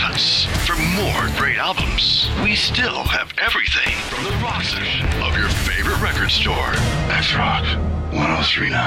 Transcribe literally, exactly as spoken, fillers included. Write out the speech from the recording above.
nuts. For more great albums, we still have everything from the rock section of your favorite record store. X Rock one oh three point nine.